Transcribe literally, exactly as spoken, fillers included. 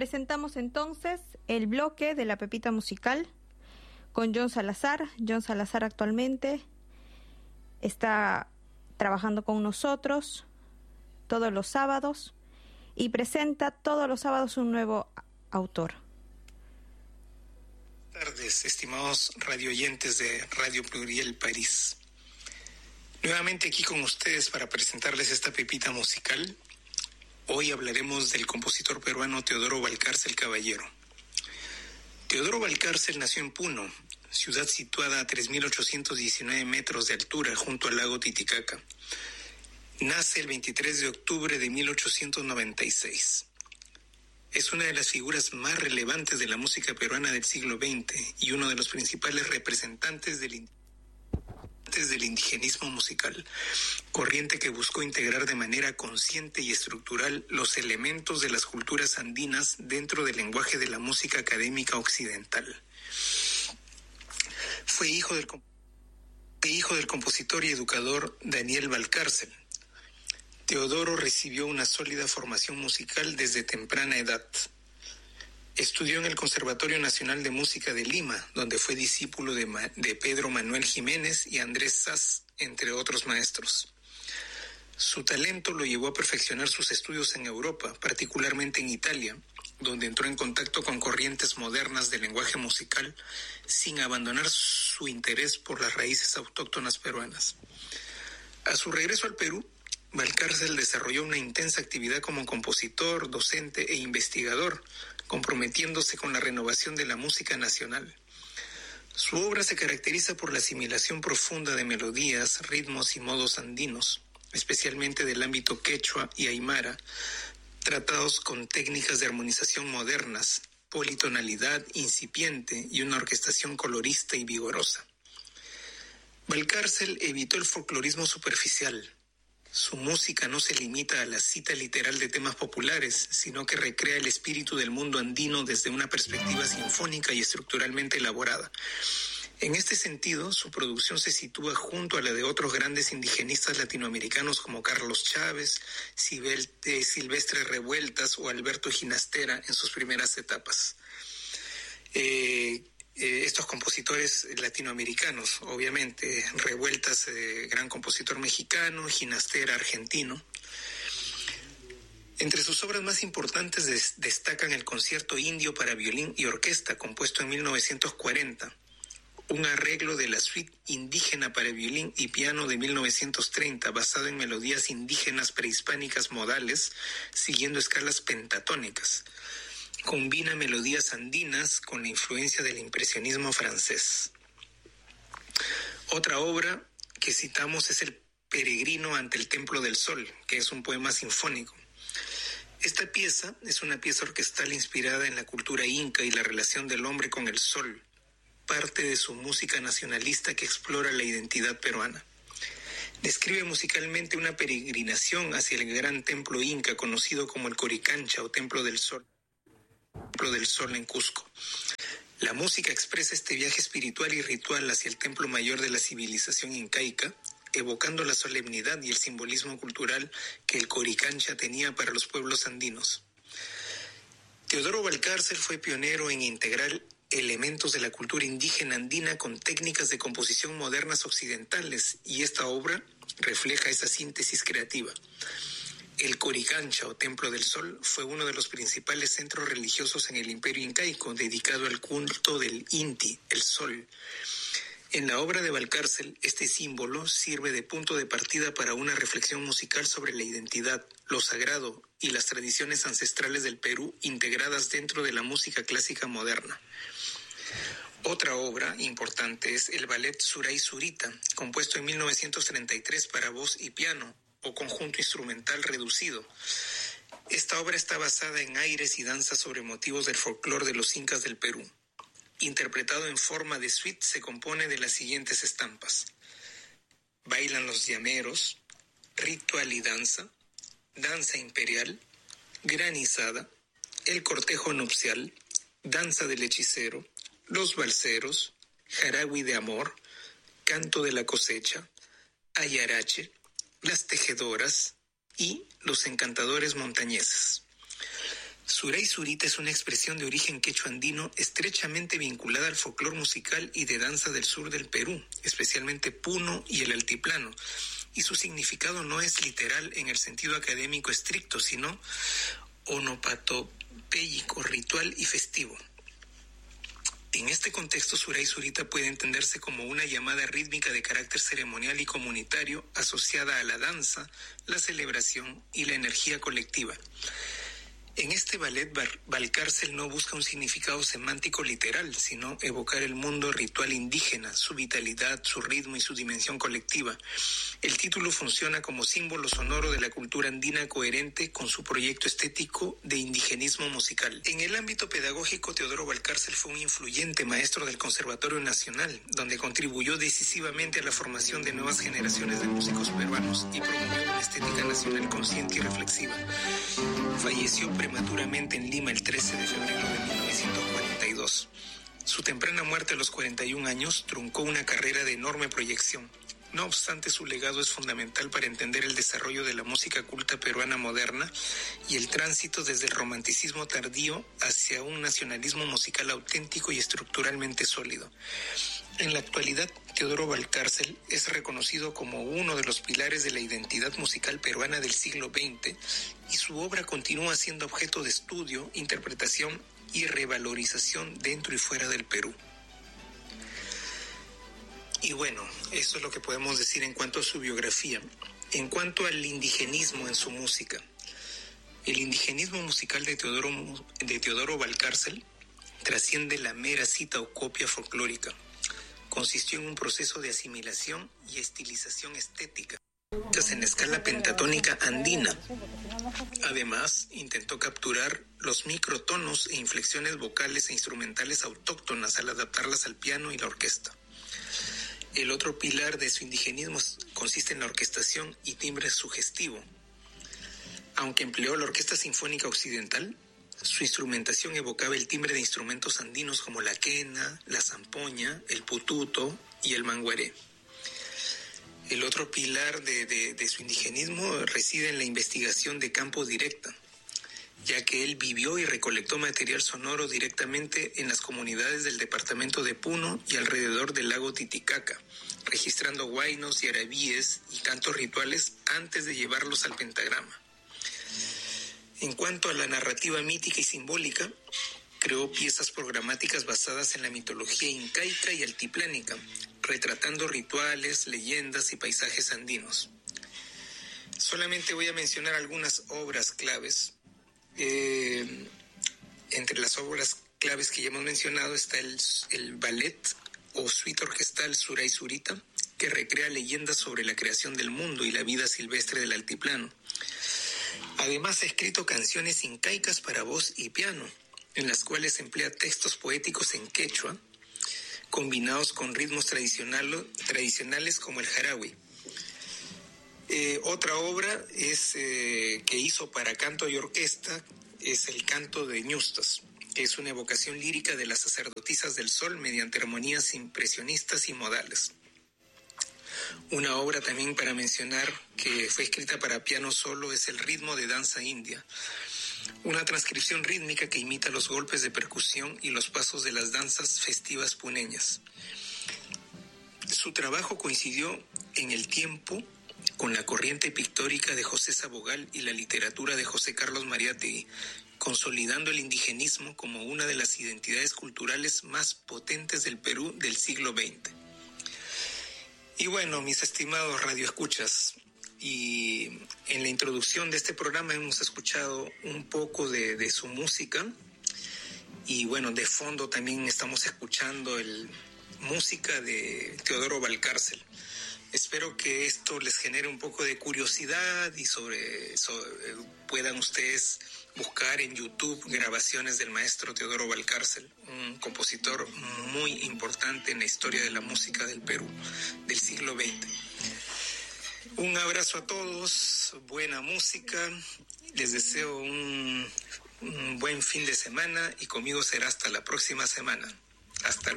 presentamos entonces el bloque de la Pepita Musical con John Salazar. John Salazar actualmente está trabajando con nosotros todos los sábados y presenta todos los sábados un nuevo autor. Buenas tardes, estimados radioyentes de Radio Pluriel París. Nuevamente aquí con ustedes para presentarles esta pepita musical. Hoy hablaremos del compositor peruano Teodoro Valcárcel Caballero. Teodoro Valcárcel nació en Puno, ciudad situada a tres mil ochocientos diecinueve metros de altura junto al lago Titicaca. Nace el veintitrés de octubre de mil ochocientos noventa y seis. Es una de las figuras más relevantes de la música peruana del siglo veinte y uno de los principales representantes del del indigenismo musical, corriente que buscó integrar de manera consciente y estructural los elementos de las culturas andinas dentro del lenguaje de la música académica occidental. Fue hijo del, fue hijo del compositor y educador Daniel Valcárcel. Teodoro recibió una sólida formación musical desde temprana edad. Estudió en el Conservatorio Nacional de Música de Lima, donde fue discípulo de, Ma- de Pedro Manuel Jiménez y Andrés Saz, entre otros maestros. Su talento lo llevó a perfeccionar sus estudios en Europa, particularmente en Italia, donde entró en contacto con corrientes modernas del lenguaje musical, sin abandonar su interés por las raíces autóctonas peruanas. A su regreso al Perú, Valcárcel desarrolló una intensa actividad como compositor, docente e investigador, comprometiéndose con la renovación de la música nacional. Su obra se caracteriza por la asimilación profunda de melodías, ritmos y modos andinos, especialmente del ámbito quechua y aymara, tratados con técnicas de armonización modernas, politonalidad incipiente y una orquestación colorista y vigorosa. Valcárcel evitó el folclorismo superficial. Su música no se limita a la cita literal de temas populares, sino que recrea el espíritu del mundo andino desde una perspectiva sinfónica y estructuralmente elaborada. En este sentido, su producción se sitúa junto a la de otros grandes indigenistas latinoamericanos como Carlos Chávez, Sibel, eh, Silvestre Revueltas o Alberto Ginastera en sus primeras etapas. Eh, Eh, estos compositores latinoamericanos, obviamente, Revueltas, eh, gran compositor mexicano, Ginastera, argentino. Entre sus obras más importantes des- destacan el Concierto Indio para violín y orquesta, compuesto en mil novecientos cuarenta, un arreglo de la suite indígena para violín y piano de mil novecientos treinta, basado en melodías indígenas prehispánicas modales, siguiendo escalas pentatónicas. Combina melodías andinas con la influencia del impresionismo francés. Otra obra que citamos es El Peregrino ante el Templo del Sol, que es un poema sinfónico. Esta pieza es una pieza orquestal inspirada en la cultura inca y la relación del hombre con el sol, parte de su música nacionalista que explora la identidad peruana. Describe musicalmente una peregrinación hacia el gran templo inca conocido como el Coricancha o Templo del Sol. Templo del Sol en Cusco. La música expresa este viaje espiritual y ritual hacia el templo mayor de la civilización incaica, evocando la solemnidad y el simbolismo cultural que el Coricancha tenía para los pueblos andinos. Teodoro Valcárcel fue pionero en integrar elementos de la cultura indígena andina con técnicas de composición modernas occidentales, y esta obra refleja esa síntesis creativa. El Coricancha o Templo del Sol fue uno de los principales centros religiosos en el Imperio Incaico, dedicado al culto del Inti, el Sol. En la obra de Valcárcel, este símbolo sirve de punto de partida para una reflexión musical sobre la identidad, lo sagrado y las tradiciones ancestrales del Perú integradas dentro de la música clásica moderna. Otra obra importante es el ballet Suray Zurita, compuesto en mil novecientos treinta y tres para voz y piano, o conjunto instrumental reducido. Esta obra está basada en aires y danzas sobre motivos del folclore de los incas del Perú. Interpretado en forma de suite, se compone de las siguientes estampas: Bailan los llameros, Ritual y danza, Danza imperial, Granizada, El cortejo nupcial, Danza del hechicero, Los valseros, Jarawi de amor, Canto de la cosecha, Ayarache, Las tejedoras y Los encantadores montañeses. Suray Zurita es una expresión de origen quechua andino estrechamente vinculada al folclore musical y de danza del sur del Perú, especialmente Puno y el altiplano, y su significado no es literal en el sentido académico estricto, sino onopatopéyico, ritual y festivo. En este contexto, Suray Zurita puede entenderse como una llamada rítmica de carácter ceremonial y comunitario asociada a la danza, la celebración y la energía colectiva. En este ballet, Valcárcel no busca un significado semántico literal, sino evocar el mundo ritual indígena, su vitalidad, su ritmo y su dimensión colectiva. El título funciona como símbolo sonoro de la cultura andina coherente con su proyecto estético de indigenismo musical. En el ámbito pedagógico, Teodoro Valcárcel fue un influyente maestro del Conservatorio Nacional, donde contribuyó decisivamente a la formación de nuevas generaciones de músicos peruanos y promovió una estética nacional consciente y reflexiva. Falleció prematuramente en Lima el trece de febrero de mil novecientos cuarenta y dos. Su temprana muerte a los cuarenta y un años truncó una carrera de enorme proyección. No obstante, su legado es fundamental para entender el desarrollo de la música culta peruana moderna y el tránsito desde el romanticismo tardío hacia un nacionalismo musical auténtico y estructuralmente sólido. En la actualidad, Teodoro Valcárcel es reconocido como uno de los pilares de la identidad musical peruana del siglo veinte y su obra continúa siendo objeto de estudio, interpretación y revalorización dentro y fuera del Perú. Y bueno, eso es lo que podemos decir en cuanto a su biografía. En cuanto al indigenismo en su música, el indigenismo musical de Teodoro, de Teodoro Valcárcel trasciende la mera cita o copia folclórica. Consistió en un proceso de asimilación y estilización estética en escala pentatónica andina. Además, intentó capturar los microtonos e inflexiones vocales e instrumentales autóctonas al adaptarlas al piano y la orquesta. El otro pilar de su indigenismo consiste en la orquestación y timbre sugestivo. Aunque empleó la Orquesta Sinfónica Occidental, su instrumentación evocaba el timbre de instrumentos andinos como la quena, la zampoña, el pututo y el manguaré. El otro pilar de, de, de su indigenismo reside en la investigación de campo directa, ya que él vivió y recolectó material sonoro directamente en las comunidades del departamento de Puno y alrededor del lago Titicaca, registrando huaynos y arabíes y cantos rituales antes de llevarlos al pentagrama. En cuanto a la narrativa mítica y simbólica, creó piezas programáticas basadas en la mitología incaica y altiplánica, retratando rituales, leyendas y paisajes andinos. Solamente voy a mencionar algunas obras claves. Eh, entre las obras claves que ya hemos mencionado está el, el ballet o suite orquestal Suray Zurita, que recrea leyendas sobre la creación del mundo y la vida silvestre del altiplano. Además ha escrito canciones incaicas para voz y piano, en las cuales emplea textos poéticos en quechua, combinados con ritmos tradicional, tradicionales como el jarawi. Eh, otra obra es, eh, que hizo para canto y orquesta es el canto de Ñustas, que es una evocación lírica de las sacerdotisas del sol mediante armonías impresionistas y modales. Una obra también para mencionar que fue escrita para piano solo es el ritmo de danza india, una transcripción rítmica que imita los golpes de percusión y los pasos de las danzas festivas puneñas. Su trabajo coincidió en el tiempo con la corriente pictórica de José Sabogal y la literatura de José Carlos Mariátegui, consolidando el indigenismo como una de las identidades culturales más potentes del Perú del siglo veinte. Y bueno, mis estimados radioescuchas, y en la introducción de este programa hemos escuchado un poco de, de su música, y bueno, de fondo también estamos escuchando el música de Teodoro Valcárcel. Espero que esto les genere un poco de curiosidad y sobre, sobre puedan ustedes buscar en YouTube grabaciones del maestro Teodoro Valcárcel, un compositor muy importante en la historia de la música del Perú del siglo veinte. Un abrazo a todos, buena música, les deseo un, un buen fin de semana y conmigo será hasta la próxima semana. Hasta luego.